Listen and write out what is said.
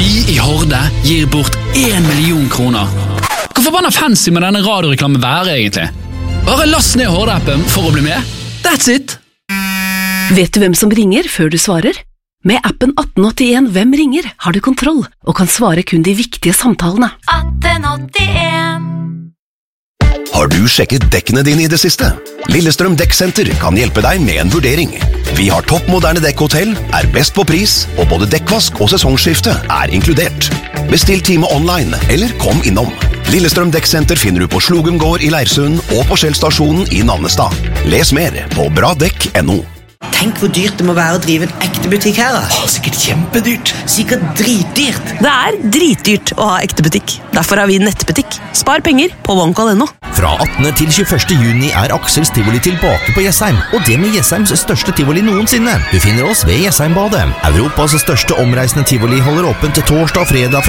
Vi i Horde gir bort 1 million kroner. Hvor forbanna fancy med denne radioreklamen være egentlig? Bare last ned Horde-appen for å bli med. That's it! Vet du hvem som ringer før du svarer? Med appen 1881 Hvem ringer har du kontroll og kan svare kun de viktige samtalene. 1881. Har du sjekket dekkene dine i det siste? Lillestrøm Dekksenter kan hjelpe deg med en vurdering. Vi har topp moderne dekkhotell, er best på pris, og både dekkvask og sesongskifte er inkludert. Bestill time online, eller kom innom. Lillestrøm Dekksenter finner du på Slogum gård i Leirsund og på Skjellstasjonen i Nannestad. Les mer på bradekk.no. Tenk hvor dyrt det må være å drive en ekte butikk her da. Sikkert kjempedyrt. Sikkert dritdyrt. Det er dritdyrt å ha ekte butikk. Derfor har vi nettbutikk. Spar penger på OneCall.no. Fra 18. til 21. juni er Aksels Tivoli tilbake på Jessheim, og det med Jesheims største tivoli noensinne. Du finner oss ved Jessheimbadet. Europas største omreisende tivoli holder åpent til torsdag og fredag